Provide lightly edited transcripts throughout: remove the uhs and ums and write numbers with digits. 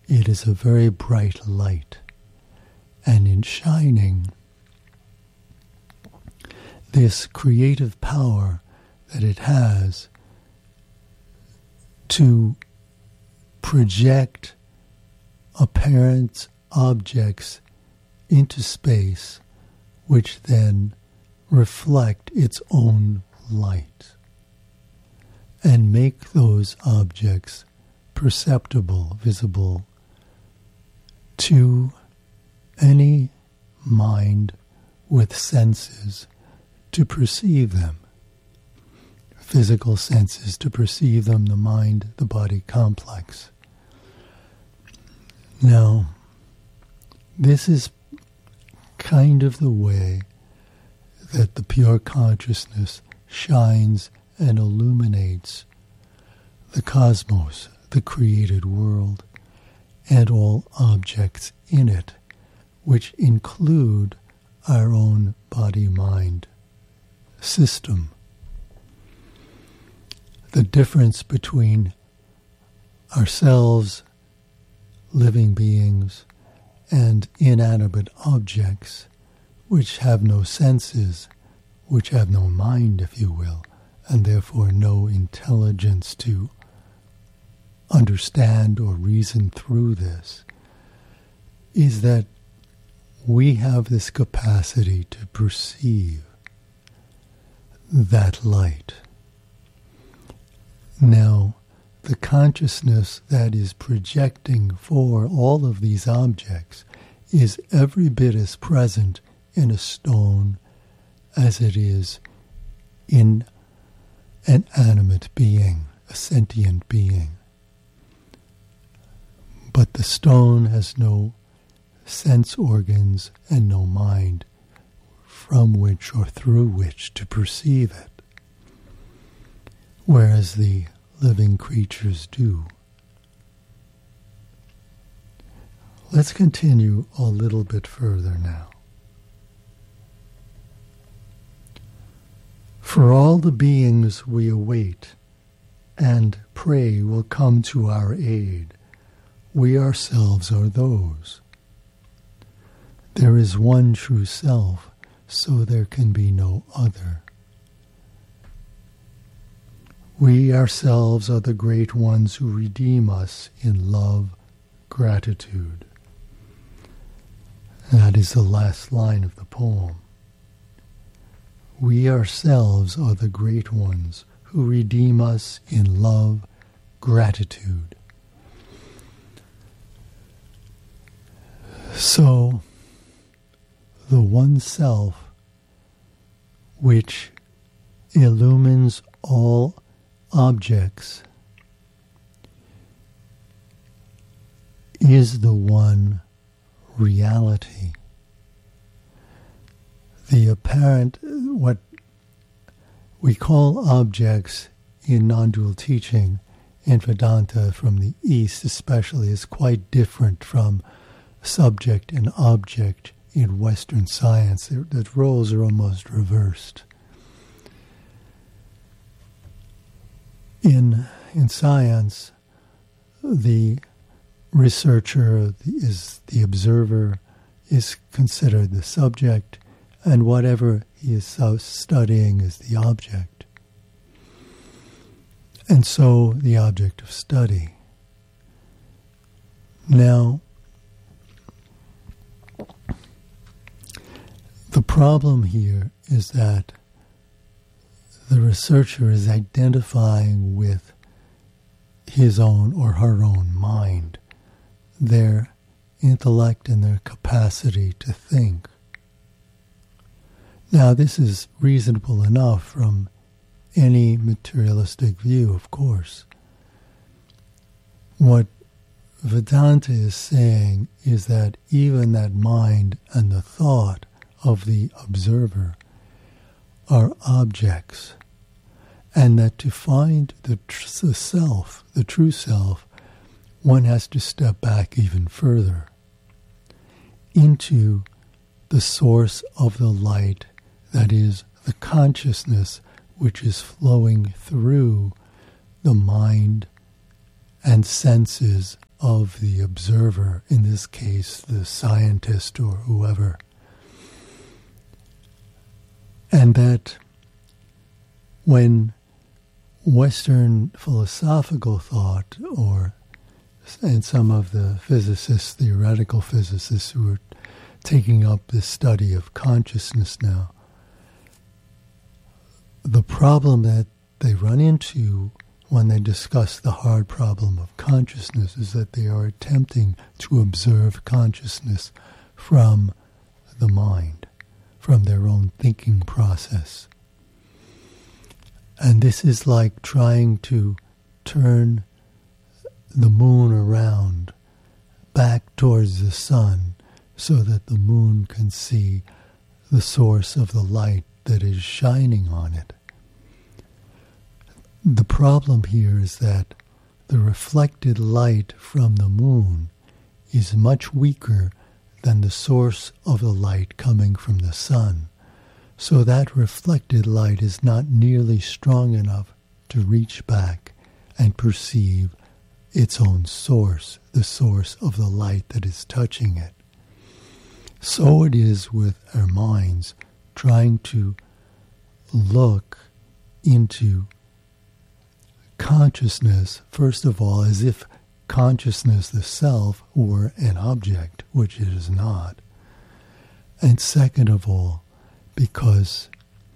it is a very bright light. And in shining, this creative power that it has to project apparent objects into space, which then reflect its own light and make those objects perceptible, visible to any mind with senses to perceive them. Physical senses to perceive them, the mind, the body complex. Now, this is kind of the way that the pure consciousness shines and illuminates the cosmos, the created world, and all objects in it, which include our own body-mind system. The difference between ourselves, living beings, and inanimate objects, which have no senses, which have no mind, if you will, and therefore no intelligence to understand or reason through this, is that we have this capacity to perceive that light. Now, the consciousness that is projecting for all of these objects is every bit as present in a stone as it is in an animate being, a sentient being. But the stone has no sense organs and no mind from which or through which to perceive it, whereas the living creatures do. Let's continue a little bit further now. For all the beings we await and pray will come to our aid, we ourselves are those. There is one true self, so there can be no other. We ourselves are the great ones who redeem us in love, gratitude. That is the last line of the poem. We ourselves are the great ones who redeem us in love, gratitude. So, the one self which illumines all objects is the one reality. The apparent, what we call objects in non-dual teaching in Vedanta from the East especially, is quite different from subject and object in Western science. The roles are almost reversed. In science, the researcher is the observer, is considered the subject, and whatever he is studying is the object. And so the object of study. Now, the problem here is that the researcher is identifying with his own or her own mind, their intellect and their capacity to think. Now, this is reasonable enough from any materialistic view, of course. What Vedanta is saying is that even that mind and the thought of the observer are objects, and that to find the self, the true self, one has to step back even further into the source of the light that is the consciousness which is flowing through the mind and senses of the observer, in this case the scientist or whoever. And that when Western philosophical thought, and some of the physicists, theoretical physicists who are taking up this study of consciousness now, the problem that they run into when they discuss the hard problem of consciousness is that they are attempting to observe consciousness from the mind, from their own thinking process. And this is like trying to turn the moon around back towards the sun so that the moon can see the source of the light that is shining on it. The problem here is that the reflected light from the moon is much weaker than the source of the light coming from the sun. So that reflected light is not nearly strong enough to reach back and perceive its own source, the source of the light that is touching it. So it is with our minds trying to look into consciousness, first of all, as if consciousness, the self, were an object, which it is not. And second of all, because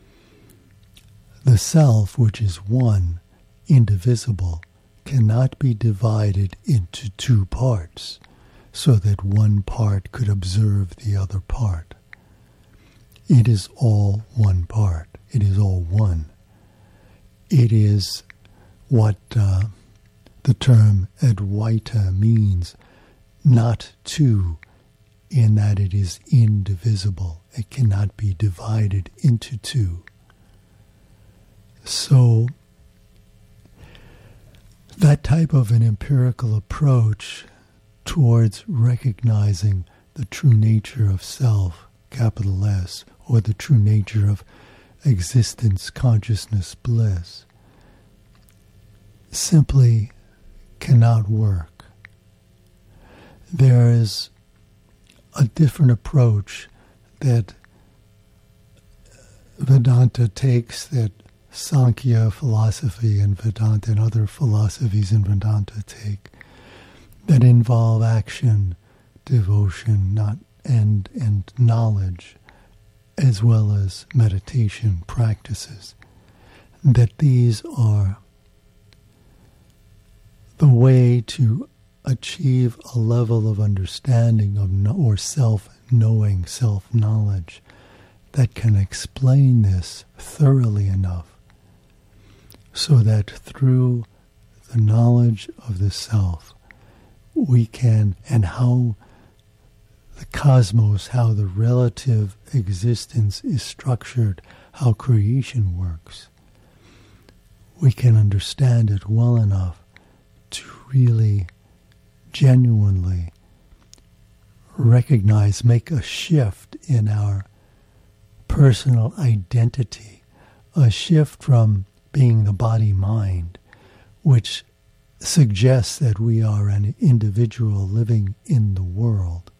the self, which is one, indivisible, cannot be divided into two parts so that one part could observe the other part. It is all one part. It is all one. It is what the term Advaita means, not two, in that it is indivisible. It cannot be divided into two. So that type of an empirical approach towards recognizing the true nature of self, capital S, or the true nature of existence, consciousness, bliss, simply cannot work. There is a different approach that Vedanta takes, that Sankhya philosophy and Vedanta and other philosophies in Vedanta take, that involve action, devotion, and knowledge, as well as meditation practices. That these are the way to achieve a level of understanding or self-knowing, self-knowledge that can explain this thoroughly enough so that through the knowledge of the self we can, and how the cosmos, how the relative existence is structured, how creation works, we can understand it well enough to really genuinely recognize, make a shift in our personal identity, a shift from being the body-mind, which suggests that we are an individual living in the world,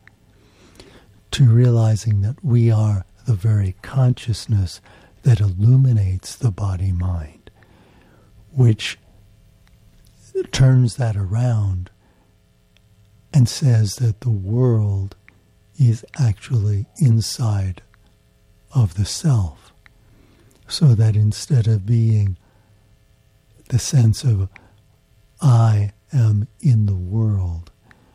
to realizing that we are the very consciousness that illuminates the body-mind, which turns that around and says that the world is actually inside of the self, so that instead of being the sense of I am in the world,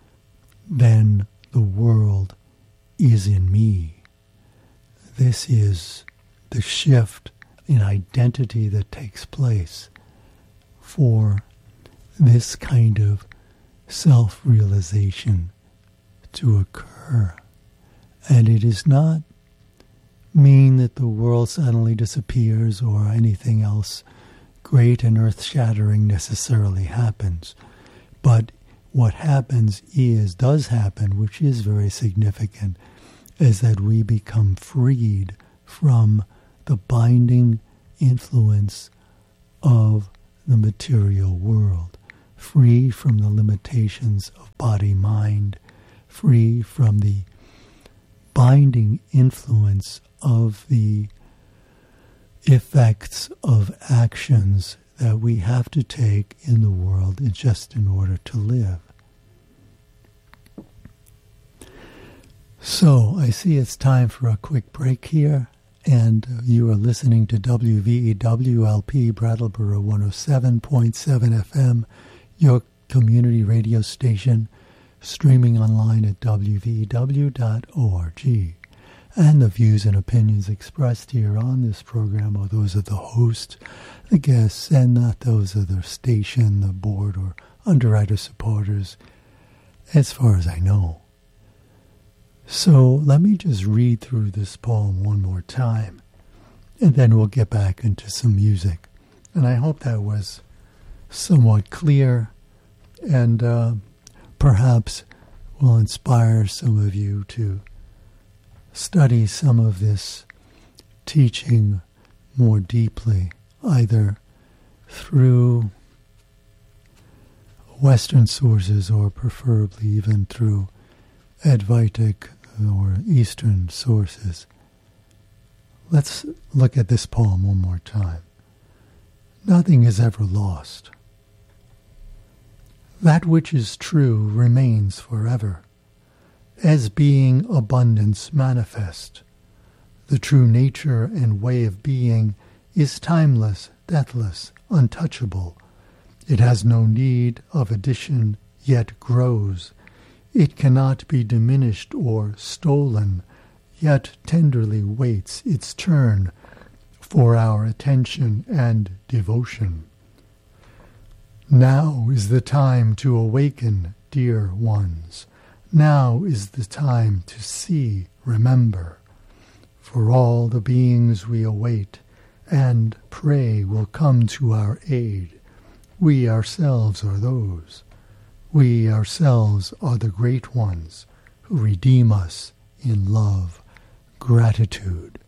then the world is in me. This is the shift in identity that takes place for this kind of self-realization to occur. And it does not mean that the world suddenly disappears or anything else great and earth-shattering necessarily happens. But what does happen, which is very significant, is that we become freed from the binding influence of the material world, free from the limitations of body-mind, free from the binding influence of the effects of actions that we have to take in the world just in order to live. So, I see it's time for a quick break here, and you are listening to WVEWLP Brattleboro 107.7 FM, your community radio station, streaming online at wvew.org. And the views and opinions expressed here on this program are those of the host, the guests, and not those of the station, the board, or underwriter supporters, as far as I know. So let me just read through this poem one more time, and then we'll get back into some music. And I hope that was somewhat clear, and perhaps will inspire some of you to study some of this teaching more deeply, either through Western sources or preferably even through Advaitic or Eastern sources. Let's look at this poem one more time. Nothing is ever lost. That which is true remains forever, as being abundance manifest. The true nature and way of being is timeless, deathless, untouchable. It has no need of addition, yet grows. It cannot be diminished or stolen, yet tenderly waits its turn for our attention and devotion. Now is the time to awaken, dear ones. Now is the time to see, remember. For all the beings we await and pray will come to our aid. We ourselves are those. We ourselves are the great ones who redeem us in love, gratitude,